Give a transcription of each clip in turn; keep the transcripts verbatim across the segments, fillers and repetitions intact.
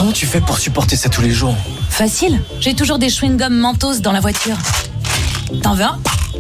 Comment tu fais pour supporter ça tous les jours ? Facile, j'ai toujours des chewing-gums Mentos dans la voiture. T'en veux un ?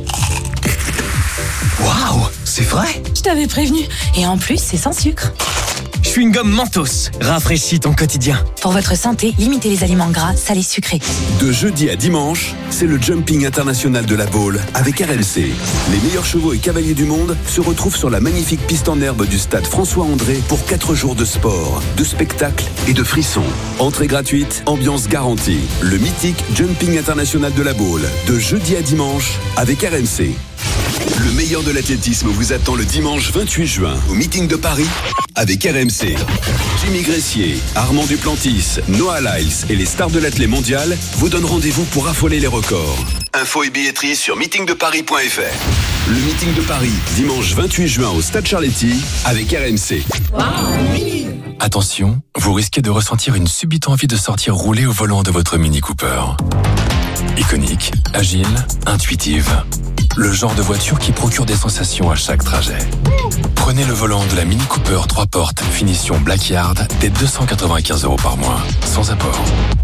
Waouh, c'est vrai ? Je t'avais prévenu. Et en plus, c'est sans sucre. Chewing-gum Mentos, rafraîchis ton quotidien. Pour votre santé, limitez les aliments gras, salés, sucrés. De jeudi à dimanche, c'est le Jumping International de la Baule avec R M C. Les meilleurs chevaux et cavaliers du monde se retrouvent sur la magnifique piste en herbe du stade François-André pour quatre jours de sport, de spectacles et de frissons. Entrée gratuite, ambiance garantie. Le mythique Jumping International de la Baule, de jeudi à dimanche avec R M C. Le meilleur de l'athlétisme vous attend le dimanche vingt-huit juin au meeting de Paris avec R M C. Jimmy Gressier, Armand Duplantis, Noah Lyles et les stars de l'athlé mondial vous donnent rendez-vous pour affoler les records. Infos et billetterie sur meeting de paris point f r. Le meeting de Paris, dimanche vingt-huit juin au Stade Charletti avec R M C. Wow. Attention, vous risquez de ressentir une subite envie de sortir rouler au volant de votre Mini Cooper. Iconique, agile, intuitive. Le genre de voiture qui procure des sensations à chaque trajet. Prenez le volant de la Mini Cooper trois portes finition Blackyard dès deux cent quatre-vingt-quinze euros par mois, sans apport.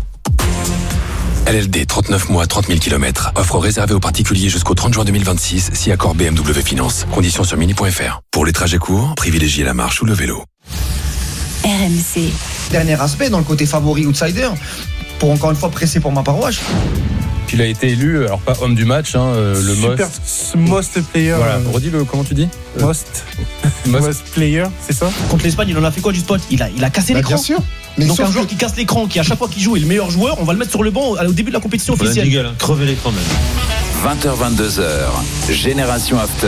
L L D trente-neuf mois, trente mille kilomètres. Offre réservée aux particuliers jusqu'au trente juin deux mille vingt-six, si accord B M W Finance. Conditions sur mini point f r. Pour les trajets courts, privilégiez la marche ou le vélo. R M C. Dernier aspect, dans le côté favori outsider, pour encore une fois presser pour ma paroisse. Il a été élu, alors pas homme du match, hein, le Super most. Most player. Voilà, redis-le, comment tu dis ? Most. Most. Most player, c'est ça ? Contre l'Espagne, il en a fait quoi du spot ? Il a, il a cassé Bah, l'écran. bien sûr. Mais donc un que... joueur qui casse l'écran, qui à chaque fois qu'il joue est le meilleur joueur, on va le mettre sur le banc au début de la compétition officielle. Gueule, hein. Crevez l'écran même. vingt heures vingt-deux heures, Génération After.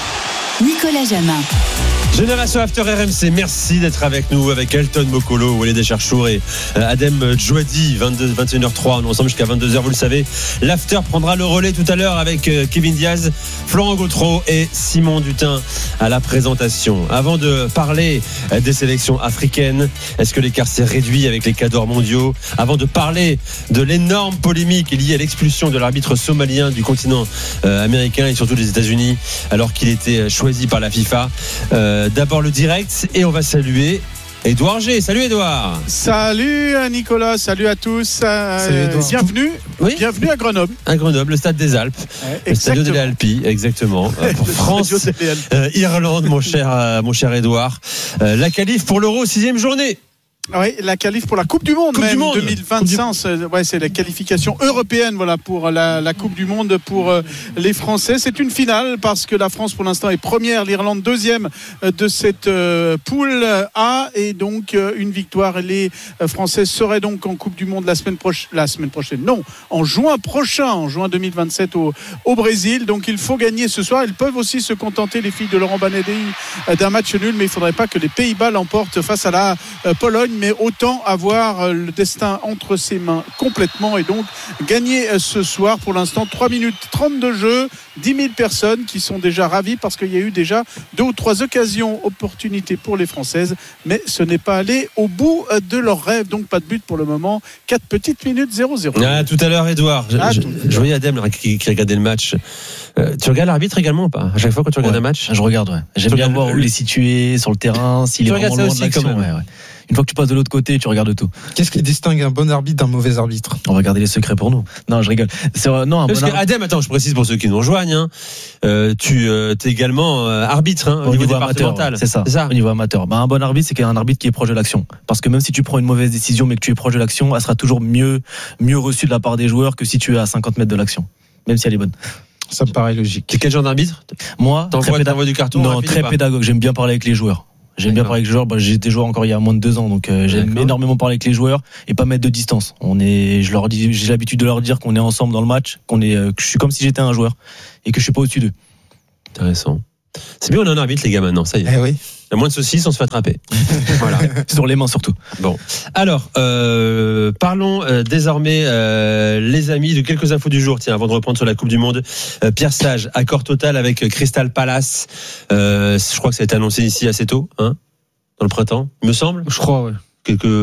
Nicolas Jamin. Génération After R M C, merci d'être avec nous, avec Elton Mokolo, Walid Echarchour et Adem Djouadi, vingt-deux, vingt et une heures zéro trois, on est ensemble jusqu'à vingt-deux heures, vous le savez. L'After prendra le relais tout à l'heure avec Kevin Diaz, Florent Gautreau et Simon Dutin à la présentation. Avant de parler des sélections africaines, est-ce que l'écart s'est réduit avec les cadors mondiaux ? Avant de parler de l'énorme polémique liée à l'expulsion de l'arbitre somalien du continent euh, américain et surtout des États-Unis, alors qu'il était choisi par la FIFA, euh, d'abord le direct et on va saluer Édouard G. Salut Édouard. Salut Nicolas, salut à tous. Euh, salut bienvenue, oui bienvenue à Grenoble. À Grenoble, le stade des Alpes, ouais, le Stadio delle Alpi, exactement. Pour France, euh, Irlande, mon cher, euh, mon cher Édouard. Euh, la qualif pour l'Euro, sixième journée. Oui, la qualif pour la Coupe du Monde, coupe même du monde. deux mille vingt-cinq. C'est, ouais, c'est la qualification européenne, voilà, pour la, la Coupe du Monde pour euh, les Français. C'est une finale parce que la France, pour l'instant, est première, l'Irlande deuxième euh, de cette euh, poule A, et donc euh, une victoire. Et les euh, Français seraient donc en Coupe du Monde la semaine prochaine. La semaine prochaine, non, en juin prochain, en juin deux mille vingt-sept au, au Brésil. Donc il faut gagner ce soir. Ils peuvent aussi se contenter, les filles de Laurent Banedei, euh, d'un match nul, mais il ne faudrait pas que les Pays-Bas l'emportent face à la euh, Pologne. Mais autant avoir le destin entre ses mains complètement et donc gagner ce soir. Pour l'instant, trois minutes trente de jeu, dix mille personnes qui sont déjà ravies parce qu'il y a eu déjà deux ou trois occasions, opportunités pour les Françaises, mais ce n'est pas allé au bout de leur rêve. Donc pas de but pour le moment, quatre petites minutes zéro zéro. Ah, tout à l'heure Édouard, ah, je, je, je voyais Adem qui, qui regardait le match. Euh, tu regardes l'arbitre également ou pas ? À chaque fois quand tu regardes ouais, un match ? Je regarde, ouais. J'aime tu bien voir le... où il est situé sur le terrain, s'il tu est vraiment loin aussi, de l'action. Ouais, ouais. Une fois que tu passes de l'autre côté, tu regardes tout. Qu'est-ce qui distingue un bon arbitre d'un mauvais arbitre ? On va garder les secrets pour nous. Non, je rigole. C'est, euh, non, un Parce bon que Adem, attends, je précise pour ceux qui nous rejoignent, hein, euh, tu euh, es également euh, arbitre hein, au, au niveau, niveau départemental. Amateur, c'est ça, c'est ça. Au niveau amateur. Bah, un bon arbitre, c'est un arbitre qui est proche de l'action. Parce que même si tu prends une mauvaise décision, mais que tu es proche de l'action, elle sera toujours mieux, mieux reçue de la part des joueurs que si tu es à cinquante mètres de l'action, même si elle est bonne. Ça me paraît logique. T'es quel genre d'arbitre ? Moi, t'envoies, très pédag... t'envoies du carton. Non, très pédagogue. J'aime bien parler avec les joueurs. J'aime D'accord. bien parler avec les joueurs. Bah, j'ai été joueur encore il y a moins de deux ans, donc euh, j'aime D'accord. énormément parler avec les joueurs et pas mettre de distance. On est, je leur dis, j'ai l'habitude de leur dire qu'on est ensemble dans le match, qu'on est, euh, que je suis comme si j'étais un joueur et que je suis pas au-dessus d'eux. Intéressant. C'est bien, on a un arbitre les gars maintenant, ça y est. Eh oui. À moins de saucisses, on se fait attraper. Voilà. Sur les mains surtout. Bon. Alors, euh, parlons euh, désormais, euh, les amis, de quelques infos du jour. Tiens, avant de reprendre sur la Coupe du Monde, euh, Pierre Sage, accord total avec Crystal Palace. Euh, je crois que ça a été annoncé ici assez tôt, hein, dans le printemps, il me semble. Je crois, ouais. Quelques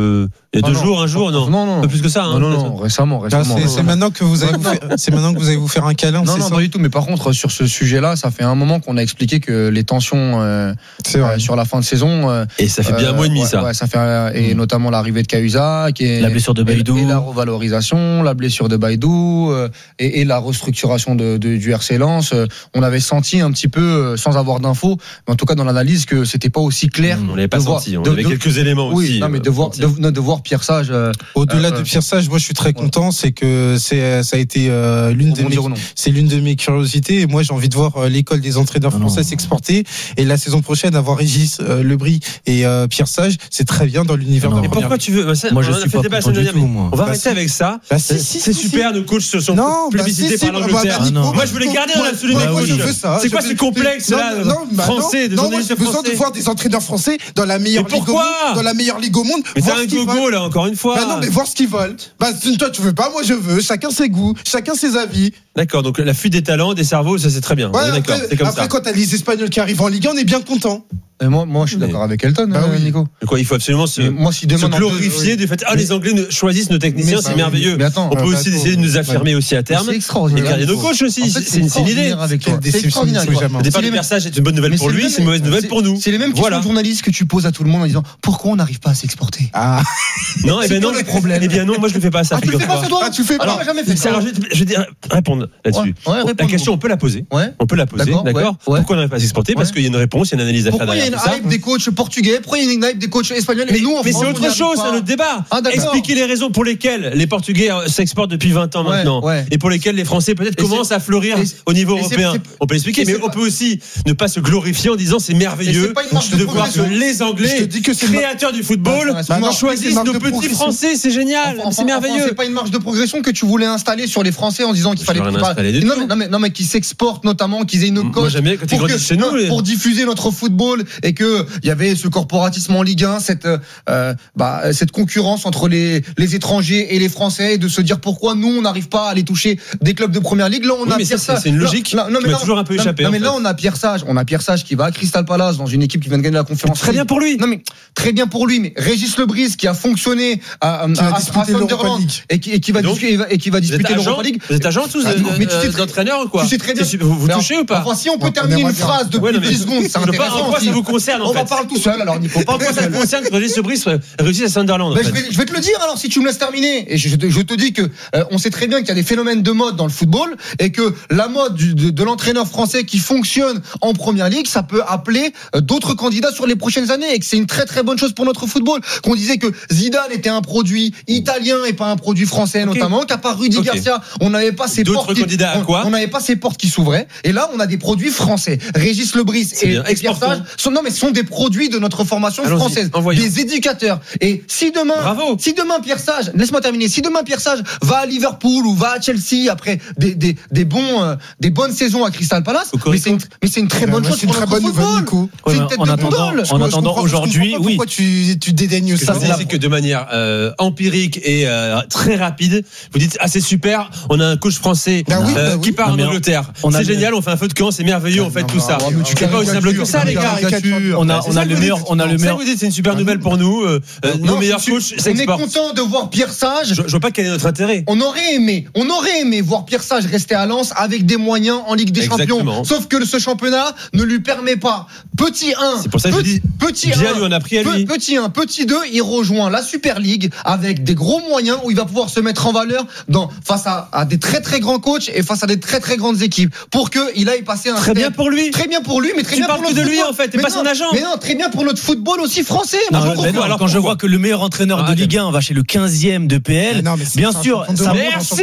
Il y a deux ah, jours, un jour, non. Non, non. Un peu plus que ça. Hein, non, non, non, récemment, récemment. C'est, c'est maintenant que vous allez vous faire, c'est maintenant que vous allez vous faire un câlin. Non, c'est non, ça pas du tout. Mais par contre, sur ce sujet-là, ça fait un moment qu'on a expliqué que les tensions euh, euh, sur la fin de saison. Euh, et ça fait bien un mois et demi, ouais, ça. Ouais, ça fait euh, et mmh. notamment l'arrivée de Cahuzac, et la blessure de Baïdou, et, et la revalorisation, la blessure de Baïdou, euh, et, et la restructuration de, de, du R C Lens. Euh, on avait senti un petit peu, euh, sans avoir d'infos, mais en tout cas dans l'analyse, que c'était pas aussi clair. Mmh, on l'avait pas de senti. Voir, on de, avait de, quelques éléments oui, aussi. Non, mais de voir, de, de voir Pierre Sage. Euh, Au-delà euh, de Pierre Sage, moi je suis très content, c'est que c'est ça a été euh, l'une de mes c'est l'une de mes curiosités, et moi j'ai envie de voir euh, l'école des entraîneurs français s'exporter, et la saison prochaine avoir Régis euh, Lebris et euh, Pierre Sage, c'est très bien dans l'univers de la Mais pourquoi tu veux bah, ça, moi je on suis fait pas débat content du dernière, tout, moi. On va bah, arrêter si. avec ça. Bah, si, si, c'est si, super, si. nos coachs se sont non, plébiscités bah, si, par si, l'Angleterre. bah, bah, moi je voulais garder dans l'absolu mes moi je veux coachs. ça. C'est quoi ce complexe là français, de non, moi journalistes j'ai besoin français? de voir des entraîneurs français dans la meilleure ligue au monde, dans la meilleure ligue au monde. Mais t'as un gogo là encore une fois. Bah non, mais voir ce qu'ils veulent. Bah toi tu veux pas, moi je veux. Chacun ses goûts, chacun ses avis. D'accord, donc la fuite des talents, des cerveaux, ça c'est très bien. Ouais, d'accord, après, c'est comme après ça. quand t'as les Espagnols qui arrivent en Ligue un, on est bien content. Et moi, moi, je suis d'accord avec Elton, bah euh, oui. Nico. Quoi, il faut absolument se, moi, si demain, se glorifier du fait. Ah, les Anglais choisissent nos techniciens, mais, c'est bah, merveilleux. Mais attends, on peut euh, aussi essayer de nous affirmer ouais. aussi à terme. C'est extraordinaire. Et garder nos coachs aussi. En fait, c'est, c'est une idée. C'est extraordinaire. Le départ du Pierre Sage est une bonne nouvelle pour lui, c'est une mauvaise nouvelle pour nous. C'est les mêmes questions de journalistes que tu poses à tout le monde en disant pourquoi on n'arrive pas à s'exporter. Ah. Non, et ben non, le problème. Eh bien non, moi je le fais pas ça. Tu le fais pas, toi. Tu fais pas. Jamais fait ça. Je vais dire répondre là-dessus. La question, on peut la poser. On peut la poser, d'accord. Pourquoi on n'arrive pas à s'exporter? Parce qu'il y a une réponse, il y a une analyse à faire derrière. Pourquoi il y a une hype des coachs portugais? Pourquoi il y a une hype des coachs espagnols? Mais, nous, mais c'est autre chose, c'est notre débat. Ah, expliquer les raisons pour lesquelles les Portugais s'exportent depuis vingt ans maintenant, ouais, ouais. et pour lesquelles les Français peut-être et commencent à fleurir au niveau européen. C'est, c'est, on peut l'expliquer, mais on peut aussi ne pas se glorifier en disant c'est merveilleux c'est de voir que les Anglais, que créateurs du football, bah, choisissent nos petits Français, c'est génial, enfin, c'est merveilleux. Enfin, c'est pas une marge de progression que tu voulais installer sur les Français en disant qu'il fallait pas. Non, non, mais, non, mais qui s'exportent notamment, qu'ils aient une coche pour, chez nous, les... pour diffuser notre football, et que il y avait ce corporatisme en Ligue un, cette euh, bah, cette concurrence entre les les étrangers et les Français, et de se dire pourquoi nous on n'arrive pas à aller toucher des clubs de première ligue. Là on oui, a mais Pierre ça, Sage. C'est une logique. Là, non, mais qui m'a toujours un peu échappé. Non, mais en fait. là on a Pierre Sage, on a Pierre Sage qui va à Crystal Palace dans une équipe qui vient de gagner la Conférence. Très bien pour lui. Non mais très bien pour lui. Mais Régis Lebris qui a fonctionné à, qui à, à, à Sunderland et qui, et qui va donc, discuter, et qui va disputer l'Europa League. Vous êtes agent tous d'entraîneur ou quoi? Tu sais très bien. Vous touchez ou pas? Enfin si on peut terminer une phrase de dix secondes, c'est intéressant. En quoi ça vous concerne? On va parler tout seul alors Nico. En quoi ça vous concerne que Régis Lebris réussisse à Sunderland? Je vais te le dire alors si tu me laisses terminer. Et je te dis que on sait très bien qu'il y a des phénomènes de mode dans le football, et que la mode de l'entraîneur français qui fonctionne en première ligue, ça peut appeler d'autres candidats sur les prochaines années, et que c'est une très très bonne chose pour notre football. Qu'on disait que Zidane était un produit italien et pas un produit français, okay. notamment, qu'à part Rudy okay. Garcia, on n'avait pas ces d'autres portes candidats qui, à quoi on n'avait pas ces portes qui s'ouvraient, et là on a des produits français. Régis Lebris et, et Pierre Sage sont non mais sont des produits de notre formation Allons-y, française, envoyons. Des éducateurs. Et si demain, Bravo. si demain Pierre Sage, laisse-moi terminer, si demain Pierre Sage va à Liverpool ou va à Chelsea après des des des bons euh, des bonnes saisons à Crystal Palace, mais c'est une mais c'est une très bonne chose, c'est une très bonne nouvelle, Nico. C'est une tête de boule. En attendant aujourd'hui, oui. Pourquoi tu tu dédaignes ça? C'est que de manière euh, empirique et euh, très rapide, vous dites ah c'est super, on a un coach français bah oui, euh, bah qui oui. part en Angleterre. C'est génial, on fait un feu de camp, c'est merveilleux, on fait tout ça. C'est pas aussi simple que ça les gars. On a on a le meilleur, on a le meilleur. Vous dites c'est une super nouvelle pour nous. Nos meilleurs coachs s'exportent. On est content de voir Pierre Sage. Je vois pas quel est notre intérêt. On aurait aimé, on aurait aimé voir Pierre Sage rester à Lens avec des moyens en Ligue des Champions. Sauf que ce championnat ne lui permet pas. Petit un. C'est pour ça que je dis. Petit un. Lui on a pris à lui. Petit un, petit deux, il rejoint la Super League avec des gros moyens où il va pouvoir se mettre en valeur dans face à, à des très très grands coachs et face à des très très grandes équipes pour que il aille passer un très step. bien pour lui. Très bien pour lui, mais très tu bien pour notre notre de lui football. en fait, t'es pas son agent. Mais non, très bien pour notre football aussi français. Non, Moi, mais non, alors quand je vois que le meilleur entraîneur de Ligue un va chez le quinzième de P L, non, bien sûr, ça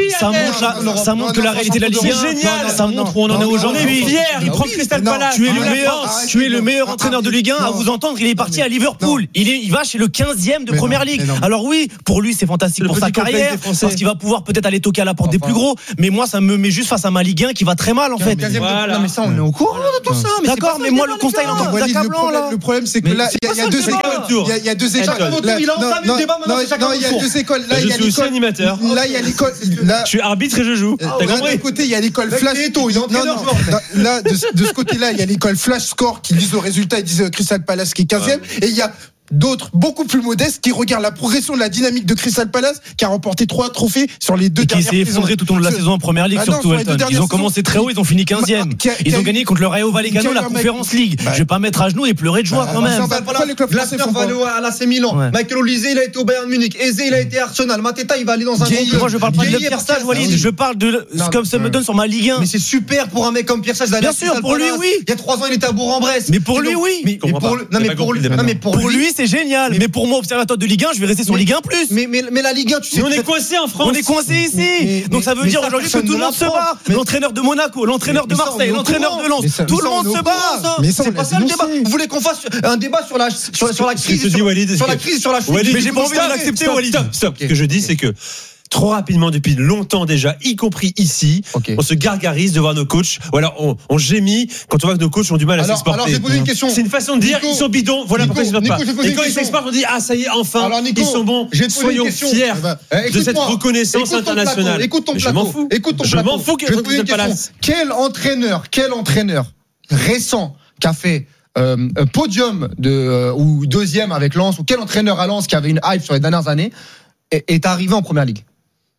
montre, ça montre que la réalité de la Ligue un, c'est génial. Ça montre où on en est aujourd'hui. Fier, il prend Crystal Palace. Tu es le meilleur, tu es le meilleur entraîneur de Ligue un. À vous entendre, il est parti à Liverpool. Il est, il va chez le quinzième de Première Ligue. Alors oui, pour lui, c'est fantastique pour sa carrière, parce qu'il va pouvoir peut-être aller toquer à la porte des plus gros. Mais moi, ça me met juste face à ma Ligue un qui va très mal en fait. Non mais ça, on est au courant de tout ça. D'accord, mais moi le constat il est encore accablant là. Le problème, c'est que là, il y a deux écoles. Il y a deux écoles. Il a entamé le débat maintenant. Non, il y a deux écoles. Là, il y a l'école animateur. Là, il y a l'école. Je suis arbitre et je joue. T'as compris? D'un côté, il y a l'école Flash. Non, non. Là, de ce côté-là, il y a l'école Flash Score qui disent le résultat, ils disent Crystal Palace qui est quinzième, et il y a d'autres beaucoup plus modestes qui regardent la progression de la dynamique de Crystal Palace qui a remporté trois trophées sur les deux et dernières saisons. Qui s'est effondré tout au long de la saison en première ligue, bah surtout non, Elton. Ils ont commencé très haut, ils ont fini quinzième. Ils ont gagné contre le Rayo Vallecano la Conference League. Je vais pas mettre à genoux et pleurer de joie quand même. Glasner va aller à l'A C Milan. Michael Olise, il a été au Bayern Munich. Eze, il a été à Arsenal. Mateta, il va aller dans un gros club. Moi, je parle pas de Pierre Sage, Walid. Je parle de comme ça me donne sur ma Ligue un. Mais c'est super pour un mec comme Pierre Sage d'aller. Bien sûr, pour lui, oui. Il y a trois ans, il était à Bourg-en-Bresse. Mais pour lui, oui. Mais pour lui, non mais pour lui, non mais pour lui, c'est génial. Mais pour moi, observateur de Ligue un, je vais rester sur Ligue un plus. Mais mais mais la Ligue un, tu sais. On est coincé en France. On est coincé ici. Donc ça veut dire aujourd'hui que tout le monde se bat. L'entraîneur de Monaco, l'entraîneur de Marseille, l'entraîneur de Lens, tout le monde se bat. Mais c'est pas ça le débat. Vous voulez qu'on fasse un débat sur la sur la crise sur la crise sur la chute. Mais j'ai pas envie de l'accepter, Walid. Stop, stop. Ce que je dis, c'est que trop rapidement depuis longtemps déjà, y compris ici, okay. on se gargarise de voir nos coachs. Ou alors on, on gémit quand on voit que nos coachs ont du mal à alors, s'exporter. Alors, je vais poser une question. C'est une façon de dire Nico, ils sont bidons. Voilà Nico, pourquoi ils ne s'exportent pas. Et quand ils s'exportent, on dit ah ça y est enfin, alors, Nico, ils sont bons. Soyons fiers eh ben, eh, de cette reconnaissance internationale. Écoute ton plateau. Je m'en fous. Écoute ton je plateau. m'en fous. Je vais te poser une question. Quel entraîneur, quel entraîneur récent qui a fait euh, un podium de euh, ou deuxième avec Lens, ou quel entraîneur à Lens qui avait une hype sur les dernières années est, est arrivé en première ligue?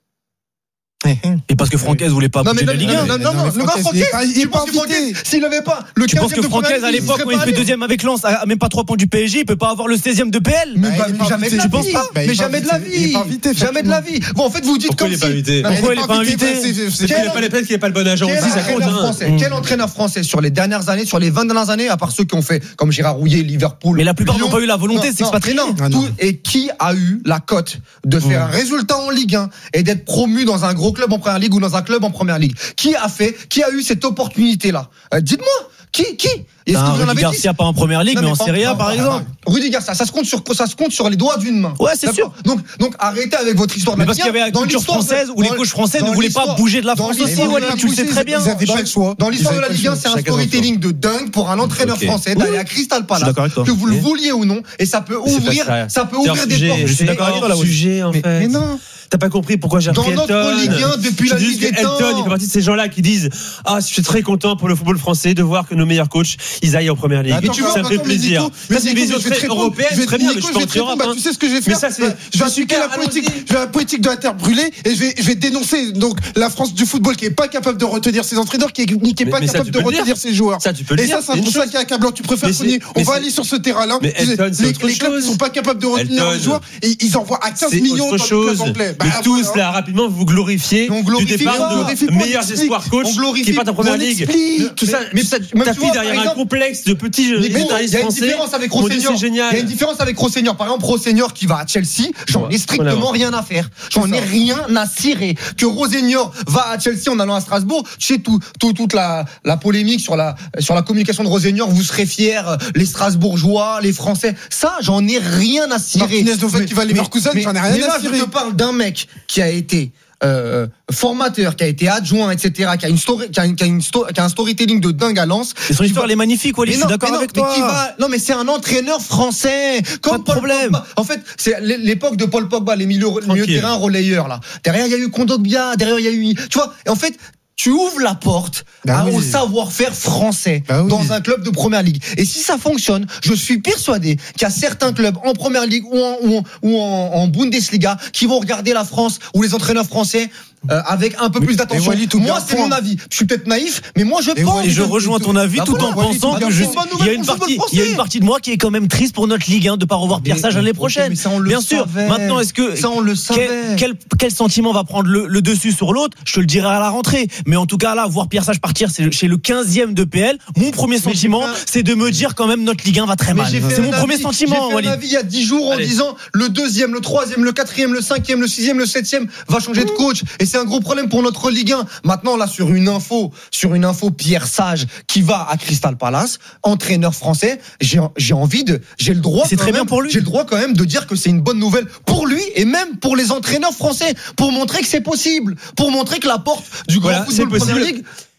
Et parce que Francaise voulait pas bouger de la Ligue un. Non, non, non, le gars Francaise, tu penses que Francaise, s'il n'avait pas le tu penses que Francaise, à l'époque, où il fait deuxième avec Lens, à même pas trois points du P S G, il peut pas avoir le seizième de P L? Mais jamais de la vie. Mais jamais de la vie. Jamais de la vie. Bon, en fait, vous dites comme si. Pourquoi il est pas invité? C'est qu'il n'a pas les peines, qu'il n'est pas le bon agent aussi, ça compte. Quel entraîneur français sur les dernières années, sur les vingt dernières années, à part ceux qui ont fait comme Gérard Rouillet, Liverpool. Mais la plupart n'ont pas eu la volonté de s'expatrier. Et qui a eu la cote de faire un résultat en Ligue un et d'être promu dans un gros club en première ligue ou dans un club en première ligue? Qui a fait, qui a eu cette opportunité-là? euh, Dites-moi, qui, qui? Est-ce que vous en avez Garcia pas en première ligue, non, mais, mais en Serie A, par exemple. Rudy Garcia, ça se compte sur, ça se compte sur les doigts d'une main. Ouais, c'est sûr. Donc, donc, arrêtez avec votre histoire. Mais parce qu'il y avait la culture française où les coachs français ne voulaient pas bouger de la France aussi. Tu le sais très bien. Vous avez pas le choix. Dans l'histoire de la Ligue un, c'est un storytelling de dingue pour un entraîneur français d'aller à Crystal Palace, que vous le vouliez ou non, et ça peut ouvrir, ça peut ouvrir des portes. Je suis d'accord avec le sujet, en fait. Mais non. T'as pas compris pourquoi j'ai repris Elton. Dans notre Ligue un, depuis la Ligue des temps. Elton, il fait partie de ces gens-là qui disent ah, je suis très content pour le football français de voir que nos meilleurs coachs, ils aillent en première ligue. Attends, ça me fait plaisir. Ça, c'est une vision très européenne, très bien, mais je suis pas en Europe. Tu sais ce que je vais faire? Je vais appliquer la politique, je vais la politique de la terre brûlée et je vais, je vais dénoncer donc la France du football qui est pas capable de retenir ses entraîneurs, qui est, qui est pas capable de retenir ses joueurs. Ça, tu peux le et dire. Et ça, c'est pour ça qu'il y a accablant. Tu préfères signer. On va aller sur ce terrain-là. Mais Elton, c'est autre chose. Les clubs sont pas capables de retenir les joueurs et ils envoient à quinze millions dans le club anglais. Tous là, rapidement, vous glorifiez du départ de meilleurs espoirs coachs qui partent en première ligue. Tout ça, mais tapis derrière un complexe de petits guitaristes français. Il y a une différence avec Rosseignor. Il y a une différence avec Rosseignor. Par exemple, Rosseignor qui va à Chelsea, j'en ai strictement rien à faire. J'en ai rien à cirer. Que Rosseignor va à Chelsea en allant à Strasbourg, tu sais tout, tout, toute la, la polémique sur la, sur la communication de Rosseignor, vous serez fiers, les Strasbourgeois, les Français. Ça, j'en ai rien à cirer. Mais, qui va les Leverkusen, j'en ai rien mais là, à cirer. Je te parle d'un mec qui a été Euh, formateur, qui a été adjoint, et cetera, qui a une story, qui a, une, qui a, une sto- qui a un storytelling de dingue à Lens. Et son histoire, elle est magnifique, Walid, je suis d'accord avec toi. Qui va, non, mais c'est un entraîneur français. Comme pas de Paul problème. Pogba. En fait, c'est l'époque de Paul Pogba, les milieux, milieux de terrain relayeurs, là. Derrière, il y a eu Kondogbia, derrière, il y a eu, tu vois, et en fait, tu ouvres la porte bah à, oui. au savoir-faire français bah oui. dans un club de première ligue. Et si ça fonctionne, je suis persuadé qu'il y a certains clubs en première ligue ou en, ou en, ou en, en Bundesliga qui vont regarder la France ou les entraîneurs français euh, avec un peu plus d'attention. Walid, moi, c'est mon avis. Je suis peut-être naïf, mais moi, je et pense. Et je rejoins ton avis bah tout voilà, en Walid, pensant que je, il y a une partie, il y a une partie de moi qui est quand même triste pour notre Ligue un de pas revoir Pierre Sage l'année prochaine. Bien sûr. Maintenant, est-ce que ça on le savait. Quel, quel, quel sentiment va prendre le, le dessus sur l'autre? Je te le dirai à la rentrée. Mais en tout cas, là, voir Pierre Sage partir, c'est chez le quinzième de P L. Mon premier sentiment, c'est de me dire quand même notre Ligue un va très mal. C'est mon premier sentiment. J'ai fait un avis il y a dix jours en disant le deuxième, le troisième, le quatrième, le cinquième, le sixième, le septième va changer de coach. Et c'est un gros problème pour notre Ligue un. Maintenant, là, sur une info, sur une info, Pierre Sage qui va à Crystal Palace, entraîneur français, j'ai, j'ai envie de, j'ai le droit. C'est très bien pour lui. J'ai le droit quand même de dire que c'est une bonne nouvelle pour lui et même pour les entraîneurs français, pour montrer que c'est possible, pour montrer que la porte du grand voilà, football Premier League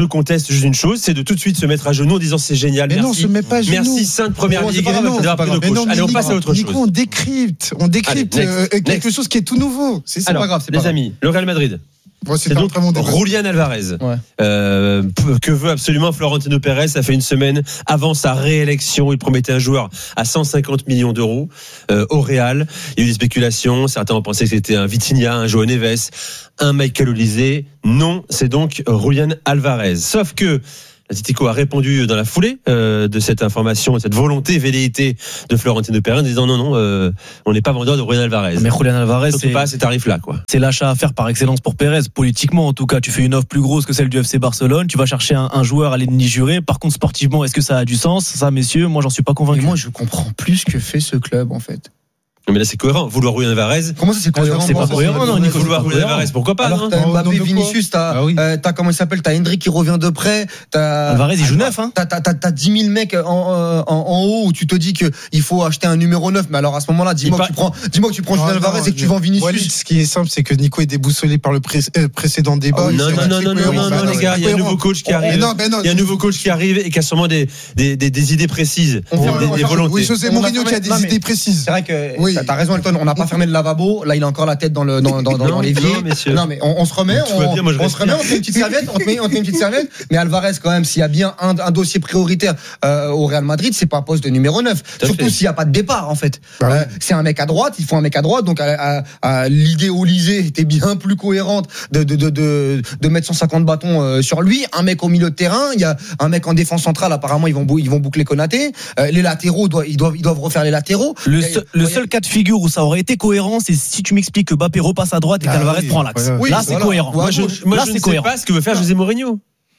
je conteste juste une chose, c'est de tout de suite se mettre à genoux en disant c'est génial. Mais merci. non, on se met pas à genoux. Merci Sainte Première Non, c'est Ligue. pas grave, d'avoir c'est pas pris grave. nos coachs. Mais non, Allez, on Nico, passe à autre chose. Nico, on décrypte, on décrypte Allez, euh, next, quelque next. chose qui est tout nouveau. C'est ça. Alors, pas grave, c'est pas les grave. amis, le Real Madrid. Bon, c'est C'est un donc très bon débat. Julián Alvarez, Ouais. euh, p- que veut absolument Florentino Pérez. Ça fait une semaine avant sa réélection, il promettait un joueur à cent cinquante millions d'euros euh, au Real. Il y a eu des spéculations, certains ont pensé que c'était un Vitinha, un João Neves, un Michael Olise. Non, c'est donc Julián Alvarez. Sauf que L'Atlético a répondu dans la foulée euh, de cette information, de cette volonté velléité de Florentino Pérez en disant non, non, euh, on n'est pas vendeur de Julián Alvarez. Mais Julián Alvarez, c'est pas à ces tarifs-là, quoi. C'est l'achat à faire par excellence pour Pérez, politiquement en tout cas. Tu fais une offre plus grosse que celle du F C Barcelone, tu vas chercher un, un joueur à l'ennemi juré. Par contre, sportivement, est-ce que ça a du sens? Ça, messieurs, moi, j'en suis pas convaincu. Et moi, je comprends plus ce que fait ce club, en fait. Mais là, c'est cohérent. Vouloir Julián Alvarez. Comment ça, c'est cohérent? C'est pas cohérent, non, Nico. Vouloir Julián Alvarez, pourquoi pas? Alors, t'as Mbappé, Vinicius, t'as, ah oui. euh, t'as, comment il s'appelle, t'as Hendrick qui revient de près, t'as. Alvarez, il joue neuf, hein. T'as, t'as, t'as, t'as dix mille mecs en, en, en haut où tu te dis qu'il faut acheter un numéro neuf. Mais alors, à ce moment-là, dis-moi que tu prends, dis-moi que tu prends Julián Alvarez et que tu vends Vinicius. Walid, ce qui est simple, c'est que Nico est déboussolé par le pré- euh, précédent débat. Oh, non, non, non, non, non, non, non, les gars, il y a un nouveau coach qui arrive. Il y a un nouveau coach qui arrive et qui a sûrement des, des, des, des idées précises, des, des volontés. Oui, José Mourinho qui a des idées précises. C'est vrai que t'as raison, Elton, on n'a pas fermé le lavabo. Là, il a encore la tête dans le dans dans, dans, non, dans l'évier. Non, non, mais on, on se remet, on, bien, moi, on se remet, on te met une petite serviette, on te met, on te met une petite serviette. Mais Alvarez, quand même, s'il y a bien un, un dossier prioritaire euh, au Real Madrid, c'est pas un poste de numéro neuf. Tout Surtout s'il n'y a pas de départ, en fait. Ah euh, c'est un mec à droite, il faut un mec à droite. Donc, à, à, à, l'idée Olysée était bien plus cohérente de de de de, de mettre cent cinquante bâtons euh, sur lui. Un mec au milieu de terrain, il y a un mec en défense centrale. Apparemment, ils vont ils vont boucler Konaté. Euh, les latéraux, doivent, ils doivent ils doivent refaire les latéraux. Le, seul, le seul cas de figure où ça aurait été cohérent, c'est si tu m'expliques que Mbappé repasse à droite et ah qu'Alvarez oui, prend l'axe. Oui, là, c'est voilà. cohérent. Moi, je, moi, là, je c'est ne cohérent. sais pas ce que veut faire José Mourinho,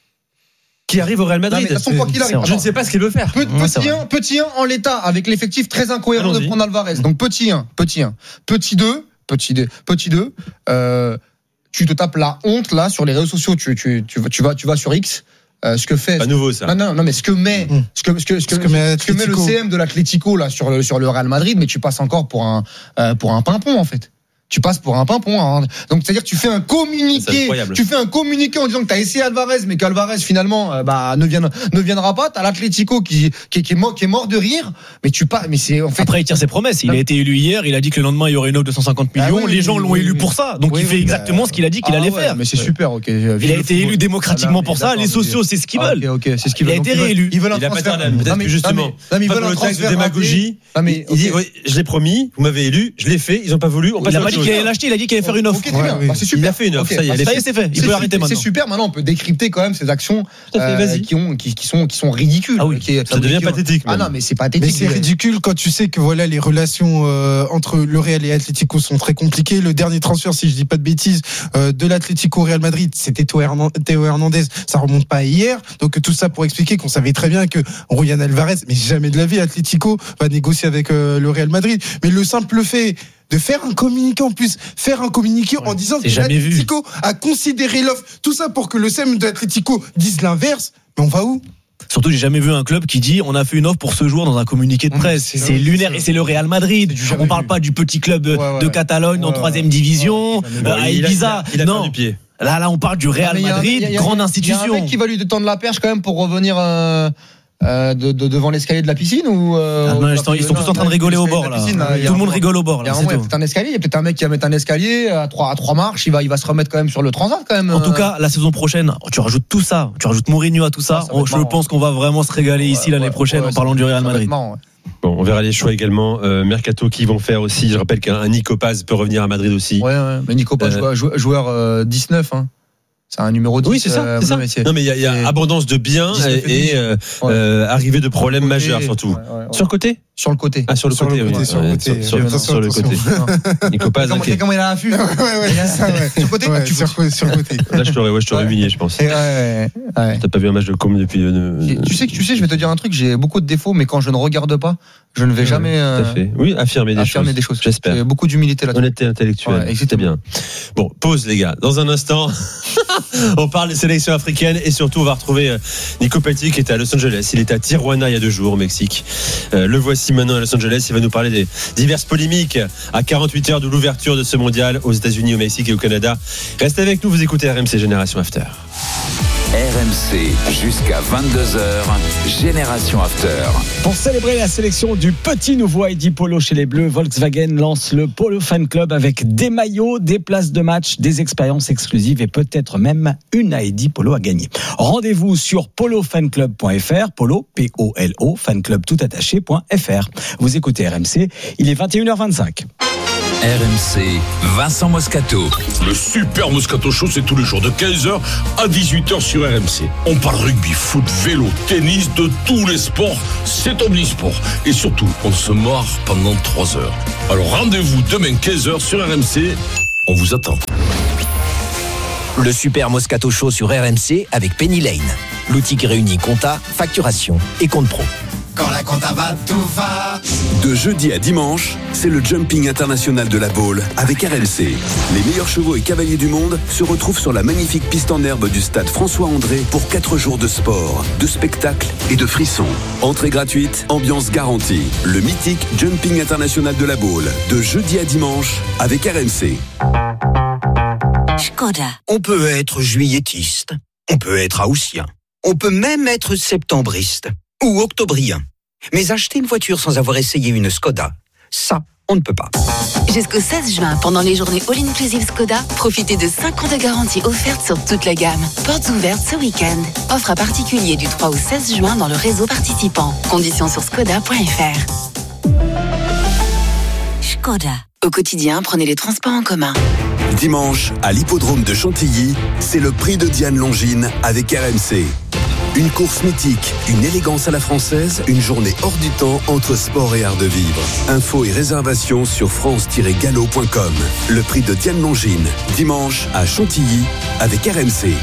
qui arrive au Real Madrid. Non, mais, quoi qu'il arrive, je ne sais pas ce qu'il veut faire. Petit, petit un, petit un en l'état, avec l'effectif très incohérent Allons-y. de prendre Alvarez. Donc petit un, petit un, petit deux, petit deux, petit deux. Euh, tu te tapes la honte là sur les réseaux sociaux. Tu, tu, tu, tu vas, tu vas sur X. Euh, ce que fait, pas nouveau ça. Non, non, non, mais ce que met, mmh. ce que, ce que, ce que, ce que, met, ce que met le C M de l'Atlético là sur le sur le Real Madrid, mais tu passes encore pour un euh, pour un pimpon en fait. Tu passes pour un pimpon. Hein. Donc c'est-à-dire que tu fais un communiqué, tu fais un communiqué en disant que tu as essayé Alvarez, mais qu'Alvarez finalement euh, bah ne viendra ne viendra pas. T'as l'Atlético qui qui, qui est mort qui est mort de rire, mais tu pas, mais c'est en fait. Après il tire ses promesses. Il a été élu hier. Il a dit que le lendemain il y aurait une offre de cent cinquante millions. Ah oui, les gens oui, l'ont oui, élu oui. pour ça. Donc oui, il fait oui, exactement bah, ce qu'il a dit qu'il ah allait ouais, faire. Mais c'est super. Ok. Il a été élu démocratiquement pour ça. Les sociaux c'est ce qu'ils veulent. Ok, c'est ce qu'ils veulent. Il a été réélu. Ils veulent un transfert. Peut-être que justement. Ils veulent un transfert de démagogie. Il dit je l'ai promis. Vous m'avez élu. Je l'ai fait. Ils ont pas voulu. Il a pas dit qu'il allait l'acheter. Il a dit qu'il allait faire une offre. Okay, ouais, oui. bah, c'est super. Il a fait une offre, okay. ça y est, ça y est, c'est fait. Il c'est peut arrêter maintenant. C'est super. Maintenant, on peut décrypter quand même ces actions euh, qui ont, qui, qui sont, qui sont ridicules. Ah oui. Qui, ça devient qui, pathétique. Ah non, mais c'est pathétique. Mais c'est ridicule quand tu sais que voilà les relations euh, entre le Real et Atlético sont très compliquées. Le dernier transfert, si je dis pas de bêtises, euh, de l'Atlético au Real Madrid, c'était Théo Hernandez. Ça remonte pas à hier. Donc tout ça pour expliquer qu'on savait très bien que Julián Alvarez, mais jamais de la vie, Atlético va négocier avec euh, le Real Madrid. Mais le simple fait de faire un communiqué en plus, faire un communiqué ouais, en disant que l'Atlético a considéré l'offre, tout ça pour que le C M de l'Atlético dise l'inverse, mais on va où ? Surtout, j'ai jamais vu un club qui dit on a fait une offre pour ce joueur dans un communiqué de presse. C'est, c'est lunaire et c'est le Real Madrid. On parle vu. pas du petit club ouais, ouais. de Catalogne ouais, en troisième ouais. division, ouais, ouais. à Ibiza. Il a, il a non. du pied. Là, là, on parle du Real non, Madrid, y a, y a, grande institution. Il y a un mec qui va lui tendre la perche quand même pour revenir. Euh... Euh, de, de, devant l'escalier de la piscine ou euh, ah non, ils sont, ils sont tous en train de rigoler au bord là. Piscine, là. Tout le monde rigole au bord là. Il y a peut-être un escalier, il y a peut-être un mec qui va mettre un escalier à trois à trois marches, il va il va se remettre quand même sur le transat quand même. En tout cas, la saison prochaine, tu rajoutes tout ça, tu rajoutes Mourinho à tout ça, ah, ça je pense qu'on va vraiment se régaler ici ouais, l'année ouais, prochaine ouais, en parlant du Real Madrid. Bon, on verra les choix également. Euh, Mercato qui vont faire aussi. Je rappelle qu'un Nico Paz peut revenir à Madrid aussi. Ouais, ouais. Mais Nico Paz, euh, joueur, joueur euh, dix-neuf. Hein. C'est un numéro dix. Oui, c'est ça. C'est ça. Métier. Non, mais il y a, y a abondance de biens et, et euh, ouais. euh, arrivée de problèmes côté, majeurs surtout. Ouais, ouais, ouais. Sur le côté Sur le côté. Ah, sur le sur côté. Le côté oui. sur le côté. Sur, sur, sur le côté. Nico Paz. Comment, comment il a un affût. Ouais, ouais, c'est ça, ouais. Sur le côté. Ouais, sur, sur le côté. Là, je t'aurais, ouais, je t'aurais humilié, je pense. Ouais, ouais, ouais. T'as pas vu un match de com depuis. Euh, tu sais que tu sais, je vais te dire un truc. J'ai beaucoup de défauts, mais quand je ne regarde pas, je ne vais jamais. Euh, tout à fait. Oui, affirmer des affirmer choses. des choses. J'espère. J'ai beaucoup d'humilité là-dessus. Honnêteté intellectuelle. Ouais, c'était bien. Bon, pause les gars. Dans un instant, on parle des sélections africaines et surtout on va retrouver Nico Petit qui était à Los Angeles. Il était à Tijuana il y a deux jours au Mexique. Euh, le voici maintenant à Los Angeles. Il va nous parler des diverses polémiques à quarante-huit heures de l'ouverture de ce mondial aux États-Unis, au Mexique et au Canada. Restez avec nous. Vous écoutez R M C Génération After. R M C jusqu'à vingt-deux heures, Génération After. Pour célébrer la sélection du petit nouveau I D Polo chez les Bleus, Volkswagen lance le Polo Fan Club avec des maillots, des places de match, des expériences exclusives et peut-être même une I D Polo à gagner. Rendez-vous sur polo fan club point f r, Polo, P O L O, fanclub tout attaché point f r. Vous écoutez R M C, il est vingt et une heures vingt-cinq. R M C, Vincent Moscato. Le Super Moscato Show, c'est tous les jours de quinze heures à dix-huit heures sur R M C. On parle rugby, foot, vélo, tennis, de tous les sports. C'est omnisport. Et surtout, on se marre pendant trois heures. Alors rendez-vous demain quinze heures sur R M C. On vous attend. Le Super Moscato Show sur R M C avec Penny Lane. L'outil qui réunit compta, facturation et compte pro. Quand la compta va, tout va. De jeudi à dimanche, c'est le Jumping International de la Baule avec R M C. Les meilleurs chevaux et cavaliers du monde se retrouvent sur la magnifique piste en herbe du stade François-André pour quatre jours de sport, de spectacle et de frissons. Entrée gratuite, ambiance garantie. Le mythique Jumping International de la Baule, de jeudi à dimanche avec R M C. Skoda. On peut être juilletiste, on peut être haussien, on peut même être septembriste ou octobrien. Mais acheter une voiture sans avoir essayé une Skoda, ça, on ne peut pas. Jusqu'au seize juin, pendant les journées All-Inclusive Skoda, profitez de cinq ans de garantie offerte sur toute la gamme. Portes ouvertes ce week-end. Offre à particulier du trois au seize juin dans le réseau participant. Conditions sur skoda point f r. Skoda. Au quotidien, prenez les transports en commun. Dimanche, à l'hippodrome de Chantilly, c'est le prix de Diane Longines avec R M C. Une course mythique, une élégance à la française, une journée hors du temps entre sport et art de vivre. Infos et réservations sur france tiret galop point com. Le prix de Diane Longines, dimanche à Chantilly avec R M C.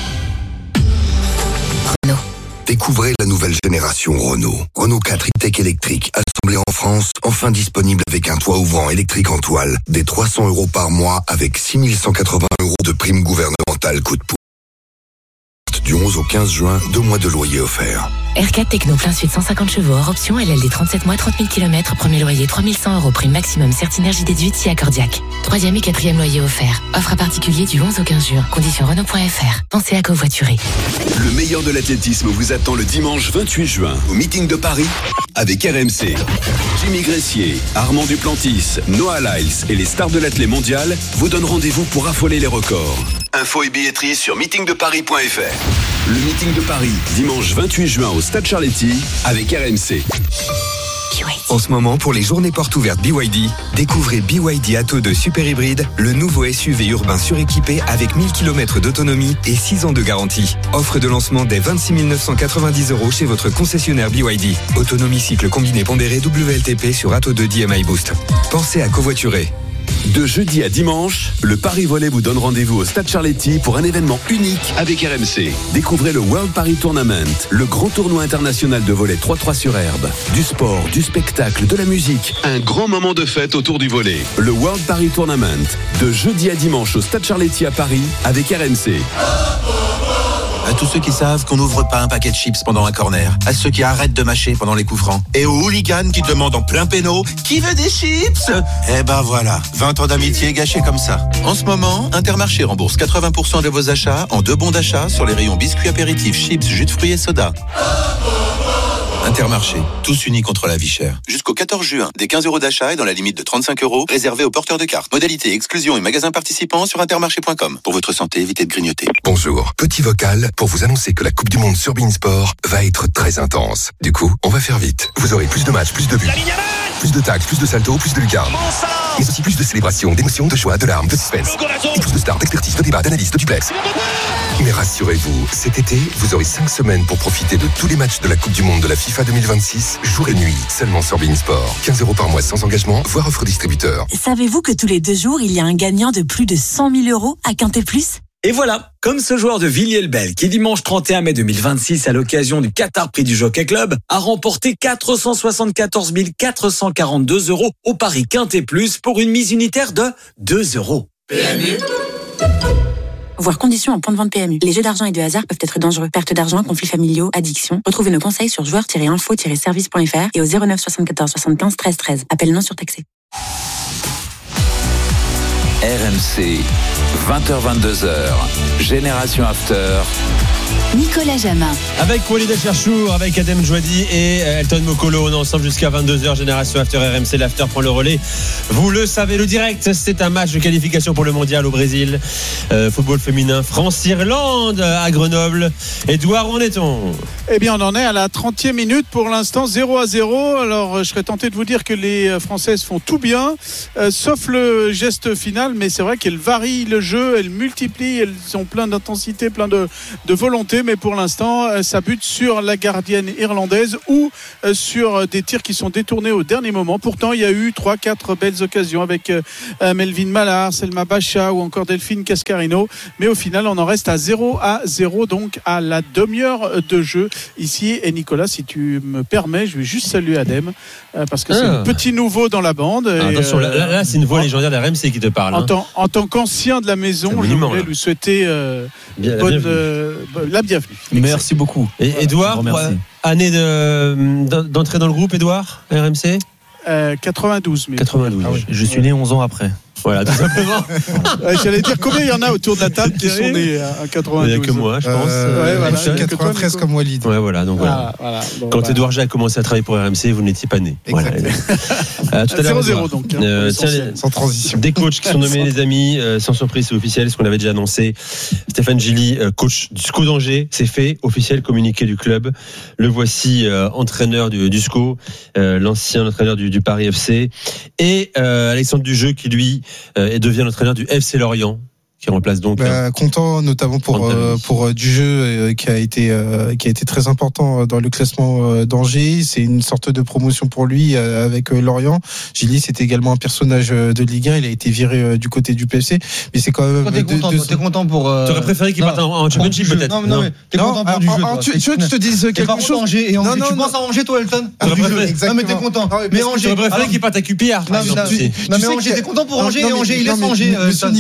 Renault. Découvrez la nouvelle génération Renault. Renault quatre e-Tech électrique, assemblé en France, enfin disponible avec un toit ouvrant électrique en toile, des trois cents euros par mois avec six mille cent quatre-vingts euros de prime gouvernementale coup de pouce. Du onze au quinze juin, deux mois de loyer offerts. R quatre Techno plein suite cent cinquante chevaux hors option, L L D trente-sept mois, trente mille kilomètres, premier loyer trois mille cent euros, prime maximum Certinergie déduite si accordiaque. Troisième et quatrième loyer offert. Offre à particulier du onze au quinze juin. Conditions Renault point f r. Pensez à covoiturer. Le meilleur de l'athlétisme vous attend le dimanche vingt-huit juin au meeting de Paris avec R M C. Jimmy Gressier, Armand Duplantis, Noah Lyles et les stars de l'athlé mondial vous donnent rendez-vous pour affoler les records. Infos et billetterie sur meeting de paris point f r. Le meeting de Paris, dimanche vingt-huit juin au Stade Charletti avec R M C. En ce moment, pour les journées portes ouvertes B Y D, découvrez B Y D Atto deux Super Hybride, le nouveau S U V urbain suréquipé avec mille kilomètres d'autonomie et six ans de garantie. Offre de lancement dès vingt-six mille neuf cent quatre-vingt-dix euros chez votre concessionnaire B Y D. Autonomie cycle combiné pondéré W L T P sur Atto deux D M I Boost. Pensez à covoiturer. De jeudi à dimanche, le Paris Volley vous donne rendez-vous au Stade Charletti pour un événement unique avec R M C. Découvrez le World Paris Tournament, le grand tournoi international de volley trois trois sur herbe. Du sport, du spectacle, de la musique, un grand moment de fête autour du volley. Le World Paris Tournament, de jeudi à dimanche au Stade Charletti à Paris avec R M C. À tous ceux qui savent qu'on n'ouvre pas un paquet de chips pendant un corner, à ceux qui arrêtent de mâcher pendant les coups francs, et aux hooligans qui demandent en plein péno « Qui veut des chips ?» Eh ben voilà, vingt ans d'amitié gâchés comme ça. En ce moment, Intermarché rembourse quatre-vingts pour cent de vos achats en deux bons d'achat sur les rayons biscuits apéritifs, chips, jus de fruits et soda. Intermarché, tous unis contre la vie chère. Jusqu'au quatorze juin, des quinze euros d'achat et dans la limite de trente-cinq euros, réservés aux porteurs de cartes. Modalité, exclusion et magasins participants sur intermarché point com. Pour votre santé, évitez de grignoter. Bonjour, petit vocal pour vous annoncer que la Coupe du Monde sur Beansport va être très intense. Du coup, on va faire vite. Vous aurez plus de matchs, plus de buts, plus de tags, plus de saltos, plus de lucarnes. Mais aussi plus de célébrations, d'émotions, de joie, de larmes, de suspense. Et plus de stars, d'expertise, de débats, d'analyses, de duplex. Mais rassurez-vous, cet été, vous aurez cinq semaines pour profiter de tous les matchs de la Coupe du Monde de la FIFA deux mille vingt-six, jour et nuit, seulement sur Beansport. quinze euros par mois sans engagement, voire offre distributeur. Savez-vous que tous les deux jours, il y a un gagnant de plus de cent mille euros à Quintet Plus ? Et voilà, comme ce joueur de Villiers-le-Bel qui dimanche trente et un mai deux mille vingt-six à l'occasion du Qatar Prix du Jockey Club a remporté quatre cent soixante-quatorze mille quatre cent quarante-deux euros au pari Quintet Plus pour une mise unitaire de deux euros. P M U. Voir conditions en point de vente P M U. Les jeux d'argent et de hasard peuvent être dangereux. Perte d'argent, conflits familiaux, addiction. Retrouvez nos conseils sur joueurs tiret info tiret service point f r et au zéro neuf soixante-quatorze soixante-quinze treize treize. Appel non surtaxé. R M C, vingt heures vingt-deux heures, Génération After. Nicolas Jamin. Avec Walid Cherchour, avec Adem Jouadi et Elton Mokolo, on est ensemble jusqu'à vingt-deux heures. Génération After R M C, l'After prend le relais. Vous le savez, le direct, c'est un match de qualification pour le mondial au Brésil. Euh, football féminin, France-Irlande à Grenoble. Edouard, où en est-on ? Eh bien, on en est à la trentième minute pour l'instant, zéro à zéro. Alors, je serais tenté de vous dire que les Françaises font tout bien, euh, sauf le geste final, mais c'est vrai qu'elles varient le jeu, elles multiplient, elles ont plein d'intensité, plein de, de volonté, mais pour l'instant, ça bute sur la gardienne irlandaise ou sur des tirs qui sont détournés au dernier moment. Pourtant, il y a eu trois quatre belles occasions avec Melvin Mallard, Selma Bacha ou encore Delphine Cascarino, mais au final, on en reste à zéro à zéro, donc à la demi-heure de jeu ici. Et Nicolas, si tu me permets, je vais juste saluer Adem, parce que ah. c'est un petit nouveau dans la bande. Ah, et attention, euh, là, là, c'est une voix légendaire de la R M C qui te parle. En, hein. tant, en tant qu'ancien de la maison, je voulais lui souhaiter euh, Bien, bonne, la, bienvenue. Euh, la bienvenue. Merci beaucoup. Et voilà, Edouard, année de, d'entrée dans le groupe, Edouard, R M C euh, quatre-vingt-douze. Mais... quatre-vingt-douze. Ah oui. Je suis né onze ans après. Voilà, tout simplement. Ouais, j'allais dire combien il y en a autour de la table qui sont nés à quatre-vingt-douze. Il n'y a que moi, je pense. Euh, ouais, voilà, je suis quatre-vingt-treize comme Walid. Ouais, voilà. Donc voilà. Ah, voilà. Bon, Quand bah. Edouard Jacques a commencé à travailler pour R M C, vous n'étiez pas né. Voilà. euh, tout à l'heure. zéro zéro donc. Hein, euh, tiens, sans transition. Des coachs qui sont nommés, les amis, euh, sans surprise, c'est officiel, ce qu'on avait déjà annoncé. Stéphane Gilly, euh, coach du S C O d'Angers, c'est fait, officiel, communiqué du club. Le voici euh, entraîneur du, du S C O, euh, l'ancien entraîneur du, du Paris F C, et euh, Alexandre Dujeu qui lui euh, devient l'entraîneur du F C Lorient, qui remplace donc bah, content notamment pour euh, pour euh, du jeu euh, qui a été euh, qui a été très important dans le classement euh, d'Angers. C'est une sorte de promotion pour lui euh, avec euh, Lorient. Gilly, c'était également un personnage de Ligue un, il a été viré euh, du côté du P F C, mais c'est quand même toi, t'es, de, content, de... toi, t'es content pour euh... t'aurais préféré qu'il parte en, en Championship peut-être. Non, non, non, mais t'es non, content pour alors, du jeu. Alors, tu, tu veux que je te dise quelque chose Angers et Angers, non, non, tu non. penses à Angers toi Elton? Ah, non mais t'es content. Mais Angers, t'aurais préféré qu'il parte à Q P R. Non mais Angers, t'es content pour Angers et Angers il laisse Angers.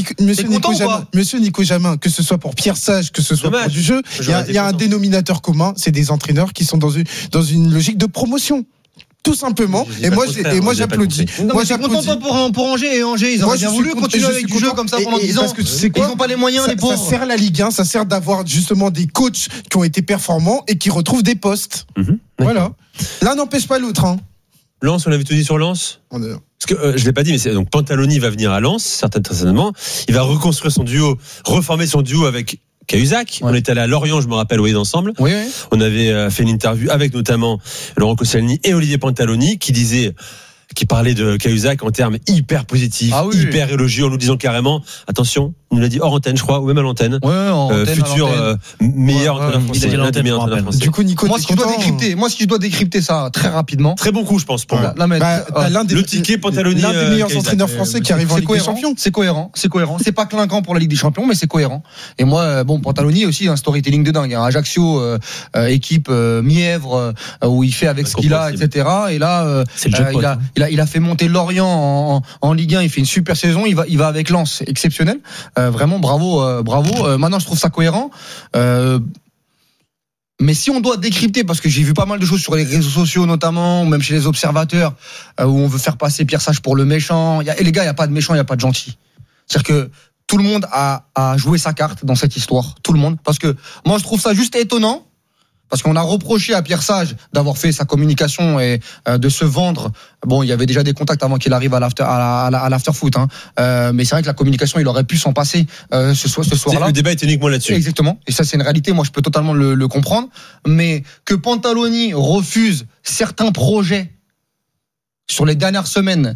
Monsieur Nico Jamin, que ce soit pour Pierre Sage, que ce soit Dommage. pour du jeu, il y a, y a un dénominateur commun, c'est des entraîneurs qui sont dans une, dans une logique de promotion. Tout simplement. Et moi, j'ai, et moi, j'applaudis. Non, moi, j'applaudis. Content pour, pour Angers et Angers. Ils auraient bien voulu continuer avec du jeu comme ça pendant dix ans. Parce que tu sais quoi, ils n'ont pas les moyens, ça, les pauvres. Ça sert la Ligue un, ça sert d'avoir justement des coachs qui ont été performants et qui retrouvent des postes. Mm-hmm. Voilà. L'un n'empêche pas l'autre, hein. Lens, on avait tout dit sur Lens. Parce que euh, je l'ai pas dit, mais c'est donc Pantaloni va venir à Lens, certainement. Il va reconstruire son duo, reformer son duo avec Cahuzac. Ouais. On était allé à Lorient, je me rappelle, oui, ensemble. Oui, oui. On avait euh, fait une interview avec notamment Laurent Koscielny et Olivier Pantaloni qui disaient, qui parlait de Cahuzac en termes hyper positifs, ah oui, hyper oui. élogieux, en nous disant carrément, attention, il nous l'a dit hors antenne, je crois, ou même à l'antenne. Ouais, en euh, antenne, futur euh, meilleur ouais, entraîneur français. Meilleur entraîneur français. Du coup, Nico, moi, si je dois décrypter, moi, si je dois décrypter ça très rapidement. Très bon coup, je pense, pour moi. Là, mais, bah, euh, l'un des, le ticket Pantaloni. L'un des meilleurs euh, entraîneurs français qui arrive en Ligue des Champions. C'est cohérent, c'est cohérent. C'est pas clinquant pour la Ligue des Champions, mais c'est cohérent. Et moi, bon, Pantaloni aussi, un storytelling de dingue. Ajaccio, euh, euh, équipe euh, Mièvre, euh, où il fait avec ce qu'il a, et cetera. Et là, euh, euh, il a, il a, il a fait monter Lorient en, en Ligue un. Il fait une super saison. Il va, il va avec Lens, exceptionnel. Euh, vraiment, bravo. Euh, bravo. Euh, maintenant, je trouve ça cohérent. Euh, mais si on doit décrypter, parce que j'ai vu pas mal de choses sur les réseaux sociaux, notamment, ou même chez les observateurs, euh, où on veut faire passer Pierre Sage pour le méchant. Y a, et les gars, il n'y a pas de méchant, il n'y a pas de gentil. C'est-à-dire que tout le monde a, a joué sa carte dans cette histoire. Tout le monde. Parce que moi, je trouve ça juste étonnant. Parce qu'on a reproché à Pierre Sage d'avoir fait sa communication et euh, de se vendre. Bon, il y avait déjà des contacts avant qu'il arrive à l'after, à, la, à l'after foot, hein. Euh, mais c'est vrai que la communication, il aurait pu s'en passer euh, ce, soir, ce soir-là. Le débat est uniquement là-dessus. Exactement. Et ça, c'est une réalité. Moi, je peux totalement le, le comprendre. Mais que Pantaloni refuse certains projets sur les dernières semaines,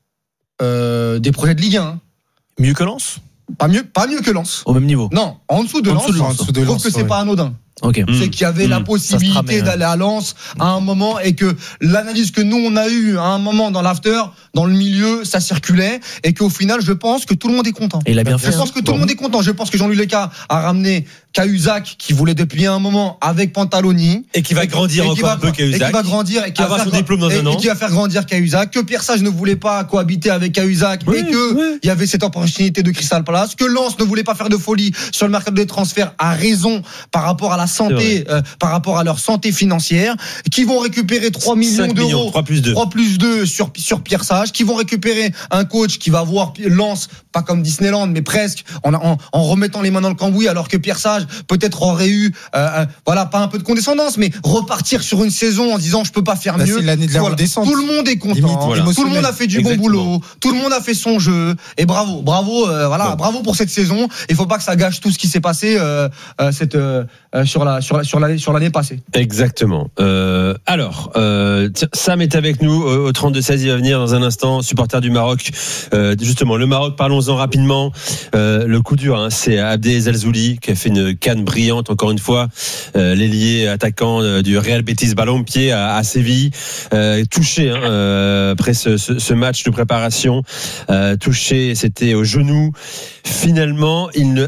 euh, des projets de Ligue un. Hein. Mieux que Lens ? Pas mieux, pas mieux que Lens. Au même niveau. Non, en dessous de Lens. En dessous de Lens. Je trouve que c'est ouais. pas anodin. Okay. C'est qu'il y avait mmh. la possibilité d'aller à Lens à un moment et que l'analyse que nous on a eue à un moment dans l'after, dans le milieu, ça circulait et qu'au final, je pense que tout le monde est content. Et il a bien fait. Je pense que tout bon. le monde est content. Je pense que Jean-Louis Leca a ramené Cahuzac qui voulait depuis un moment avec Pantaloni et qui va grandir et encore va, un peu Cahuzac. Et qui va grandir et qui avoir va son faire, diplôme dans et, un an. Et qui va faire grandir Cahuzac. Que Pierre Sage ne voulait pas cohabiter avec Cahuzac oui, et que oui. il y avait cette opportunité de Crystal Palace. Que Lens ne voulait pas faire de folie sur le mercato des transferts à raison par rapport à la santé. Euh, par rapport à leur santé financière, qui vont récupérer trois millions d'euros, millions, trois plus deux trois plus deux sur, sur Pierre Sage, qui vont récupérer un coach qui va voir Lens pas comme Disneyland, mais presque, en, en, en remettant les mains dans le cambouis, alors que Pierre Sage peut-être aurait eu, euh, voilà, pas un peu de condescendance, mais repartir sur une saison en disant je peux pas faire Là, mieux. C'est l'année de la Voilà. redescente. Tout le monde est content. Limite, Voilà. Tout le monde a fait du Exactement. bon boulot. Tout le monde a fait son jeu. Et bravo, bravo, euh, voilà, Bon. bravo pour cette saison. Il faut pas que ça gâche tout ce qui s'est passé euh, euh, cette, euh, sur la sur la sur l'année sur l'année passée. Exactement. Euh, alors, euh, tiens, Sam est avec nous au, au trente-deux seize. Il va venir dans un instant, supporter du Maroc. Euh, justement, le Maroc, parlons-en rapidement. Euh, le coup dur, hein, c'est Abdel Zalzouli qui a fait une canne brillante, encore une fois. Euh, l'ailier attaquant euh, du Real Betis, ballon au pied à, à Séville. Euh, touché hein, euh, après ce, ce, ce match de préparation. Euh, touché, c'était au genou. Finalement, il ne